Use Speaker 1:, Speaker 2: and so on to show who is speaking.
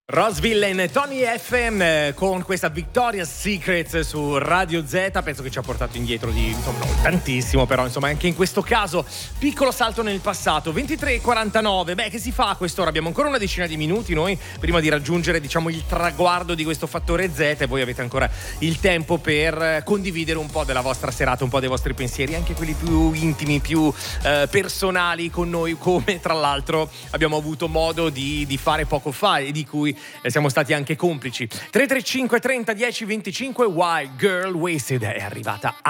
Speaker 1: Roseville e Tony F con questa Victoria's Secret su Radio Z. Penso che ci ha portato indietro di insomma non tantissimo, però insomma anche in questo caso piccolo salto nel passato. 23:49. Beh, che si fa a quest'ora? Abbiamo ancora una decina di minuti noi prima di raggiungere diciamo il traguardo di questo fattore Z, e voi avete ancora il tempo per condividere un po' della vostra serata, un po' dei vostri pensieri, anche quelli più intimi, più personali con noi, come tra l'altro abbiamo avuto modo di fare poco fa e di cui siamo stati anche complici. 335 30 10 25. Wild Girl Wasted è arrivata